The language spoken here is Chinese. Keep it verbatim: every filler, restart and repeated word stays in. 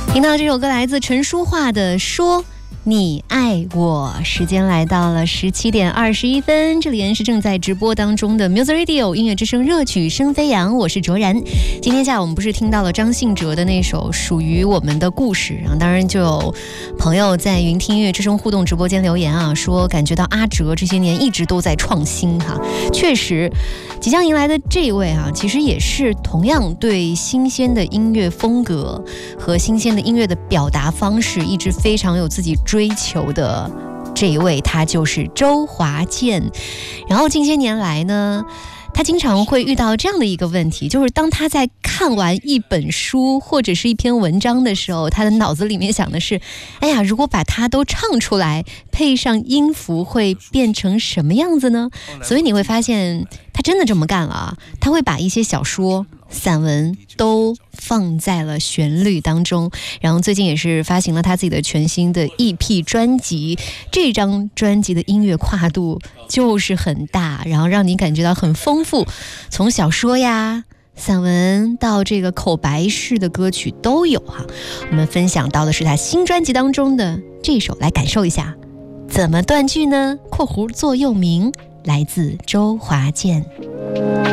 听到这首歌来自陈淑桦的《说你爱我》，时间来到了十七点二十一分，这里仍是正在直播当中的 Music Radio 音乐之声热曲声飞扬，我是卓然。今天下午我们不是听到了张信哲的那首属于我们的故事，然后当然就有朋友在云听音乐之声互动直播间留言啊，说感觉到阿哲这些年一直都在创新哈，确实即将迎来的这一位啊，其实也是同样对新鲜的音乐风格和新鲜的音乐的表达方式一直非常有自己追求的这一位，他就是周华健。然后近些年来呢，他经常会遇到这样的一个问题，就是当他在看完一本书或者是一篇文章的时候，他的脑子里面想的是，哎呀，如果把它都唱出来，配上音符会变成什么样子呢？所以你会发现他真的这么干了啊，他会把一些小说散文都放在了旋律当中，然后最近也是发行了他自己的全新的 E P 专辑，这张专辑的音乐跨度就是很大，然后让你感觉到很丰富，从小说呀散文到这个口白式的歌曲都有哈。我们分享到的是他新专辑当中的这首，来感受一下怎么断句呢？括弧座右铭来自周华健。